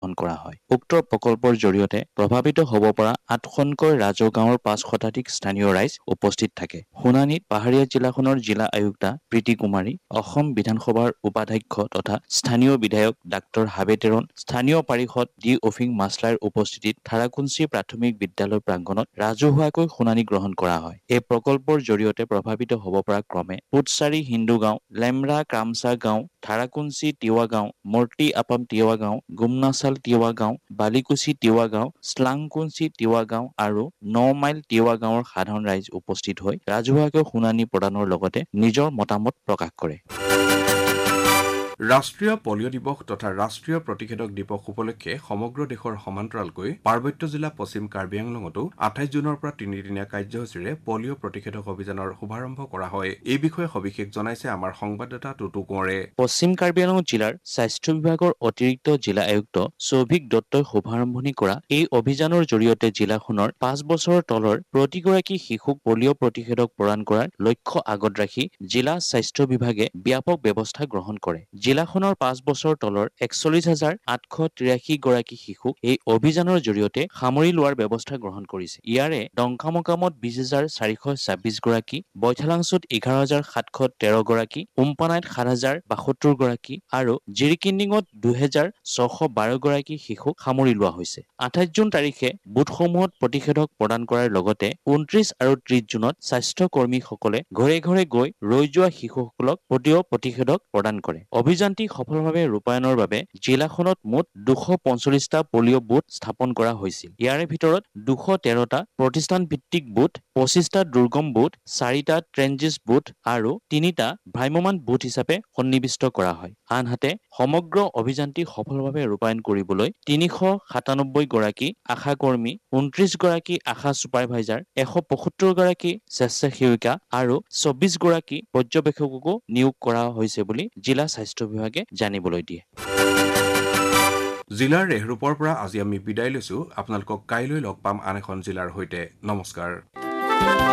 গ্ৰহণ কৰা হয়। উক্ত প্ৰকল্পৰ জৰিয়তে প্ৰভাৱিত হ'ব পৰা 8খনকৈ ৰাজহুৱা গাঁৱৰ 5 শতাধিক স্থানীয় ৰাইজ উপস্থিত থাকে। শুনানিত পাহাৰীয়া জিলাখনৰ জিলা আয়ুক্তা প্ৰীতি কুমাৰী, অসম বিধানসভাৰ উপাধ্যক্ষ তথা স্থানীয় বিধায়ক ডাক্তৰ হাবেতেৰণ, স্থানীয় পাৰিষদ ডি অফিং মাছলাৰ উপস্থিতিত থাৰাকুঞ্চি প্ৰাথমিক বিদ্যালয় প্ৰাংগণত ৰাজহুৱাকৈ শুনানি গ্ৰহণ কৰা হয়। এই প্ৰকল্পৰ জৰিয়তে প্ৰভাৱিত হ'ব পৰা ক্ৰমে পুটচাৰী হিন্দু গাঁও, লেমৰা ক্ৰামচা গাঁও, থাৰাকুঞ্চি তিৱা গাঁও, মৰ্তি আপাম তিৱা গাঁও, গুমনাচাল তিৱা গাঁও, বালিকুচি তিৱা গাঁও, শ্লাংকুঞ্চি তিৱা গাঁও আৰু 9 মাইল তিৱা গাঁৱৰ সাধাৰণ ৰাইজ উপস্থিত হৈ ৰাজহুৱাকৈ শুনানি প্ৰদানৰ লগতে নিজৰ মতামত প্ৰকাশ কৰে। ৰাষ্ট্ৰীয় পলিঅ' দিৱস তথা ৰাষ্ট্ৰীয় প্ৰতিষেধক দিৱস উপলক্ষে সমগ্ৰ দেশৰ সমান্তৰালকৈ পাৰ্বত্য জিলা পশ্চিম কাৰ্বি আংলঙতো 28 জুনৰ পৰা তিনিদিনীয়া কাৰ্যসূচীৰে পলিঅ' প্ৰতিষেধক অভিযানৰ শুভাৰম্ভ কৰা হয়। এই বিষয়ে সবিশেষ জনাইছে আমাৰ সংবাদদাতা টুটু কোঁৱৰে। পশ্চিম কাৰ্বি আংলং জিলাৰ স্বাস্থ্য বিভাগৰ অতিৰিক্ত জিলা আয়ুক্ত সৌভিক দত্তই শুভাৰম্ভণি কৰা এই অভিযানৰ জৰিয়তে জিলাখনৰ 5 বছৰৰ তলৰ প্ৰতিগৰাকী শিশুক পলিঅ' প্ৰতিষেধক প্ৰদান কৰাৰ লক্ষ্য আগত ৰাখি জিলা স্বাস্থ্য বিভাগে ব্যাপক ব্যৱস্থা গ্ৰহণ কৰে। জিলাখনৰ 5 বছৰ তলৰ 41,883 গৰাকী শিশুক এই অভিযানৰ জৰিয়তে সামৰি লোৱাৰ ব্যৱস্থা গ্ৰহণ কৰিছে। ইয়াৰে ডংকামকামত 20,426 গৰাকী, বৈঠালাংছুত 11,713 গৰাকী, উম্পানাইত 7,072 গৰাকী আৰু জিৰিকিন্ডিঙত 2,612 গৰাকী শিশুক সামৰি লোৱা হৈছে। 28 জুন তাৰিখে বুথসমূহত প্ৰতিষেধক প্ৰদান কৰাৰ লগতে 29 আৰু 30 জুনত স্বাস্থ্য কৰ্মীসকলে ঘৰে ঘৰে গৈ ৰৈ যোৱা শিশুসকলক পলিঅ' প্ৰতিষেধক প্ৰদান কৰে। অভিযানটি সফলভাৱে ৰূপায়ণৰ বাবে জিলাখনত মুঠ 245টা পলিঅ' বুথ স্থাপন কৰা হৈছিল। ইয়াৰে ভিতৰত 213টা প্ৰতিষ্ঠান ভিত্তিক বুথ, 25টা দুৰ্গম বুথ, 4টা ট্ৰেঞ্জিছ বুথ আৰু 3টা ভ্ৰাম্যমাণ বুথ হিচাপে সন্নিৱিষ্ট কৰা হয়। আনহাতে সমগ্ৰ অভিযানটি সফলভাৱে ৰূপায়ণ কৰিবলৈ 397 গৰাকী আশা কৰ্মী, 29 গৰাকী আশা ছুপাৰভাইজাৰ, 175 গৰাকী স্বেচ্ছাসেৱিকা আৰু 24 গৰাকী পৰ্যবেক্ষককো নিয়োগ কৰা হৈছে বুলি জিলা স্বাস্থ্য বিভাগে জানিবলৈ দিয়ে। জিলাৰ ৰেহৰূপৰ পৰা আজি আমি বিদায় লৈছো। আপোনালোকক কাইলৈ লগ পাম আন এখন জিলাৰ সৈতে। নমস্কাৰ।